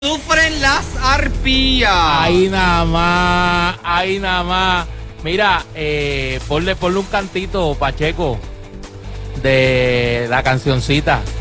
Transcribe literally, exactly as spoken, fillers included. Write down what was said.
Sufren las arpías. Ahí nada más, ahí nada más. Mira, eh, ponle, ponle un cantito, Pacheco, de la cancioncita.